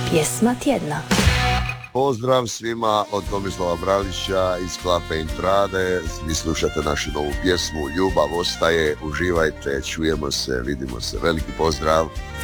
Pjesma tjedna. Pozdrav svima od Tomislava Bralića iz Klape Intrade. Vi slušate našu novu pjesmu Ljubav ostaje. Uživajte, čujemo se, vidimo se. Veliki pozdrav.